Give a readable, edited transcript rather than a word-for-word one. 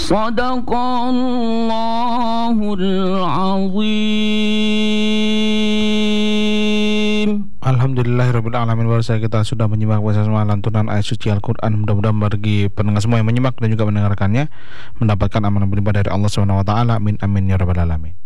Sadaqallahul azim. Alhamdulillahirabbil alamin. Baru saja kita sudah menyimak bersama lantunan ayat suci Al-Qur'an. Mudah-mudahan bagi pendengar semua yang menyimak dan juga mendengarkannya mendapatkan amanah berlimpah dari Allah Subhanahu wa taala. Amin amin ya rabbal alamin.